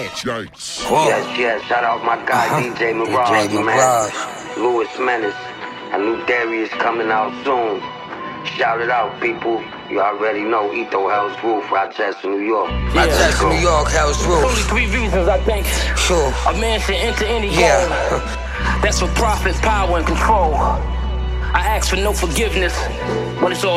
Yikes. Yes. Shout out my guy DJ Mirage, man. Louis Menace. A new Darius coming out soon. Shout it out, people. You already know Etho Hell's Roof, Rochester, New York. Rochester, New York, Hell's Roof. Only 3 reasons I think Sure. a man should enter any home. That's for profit, power, and control. I ask for no forgiveness when it's all